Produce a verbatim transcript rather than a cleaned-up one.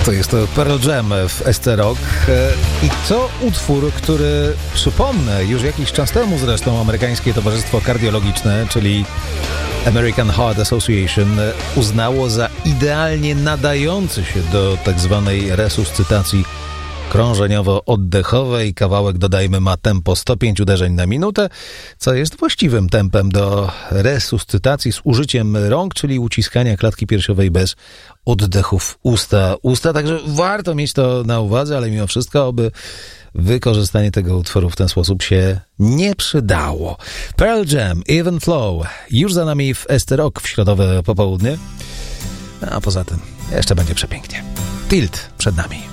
To jest to Pearl Jam w S C Rock i to utwór, który, przypomnę, już jakiś czas temu zresztą amerykańskie Towarzystwo Kardiologiczne, czyli American Heart Association, uznało za idealnie nadający się do tak zwanej resuscytacji krążeniowo-oddechowej. Kawałek, dodajmy, ma tempo sto pięć uderzeń na minutę, co jest właściwym tempem do resuscytacji z użyciem rąk, czyli uciskania klatki piersiowej bez oddechów usta. Usta, także warto mieć to na uwadze, ale mimo wszystko, oby wykorzystanie tego utworu w ten sposób się nie przydało. Pearl Jam, Even Flow, już za nami w S C Rock w środowe popołudnie, a poza tym jeszcze będzie przepięknie. Tilt przed nami.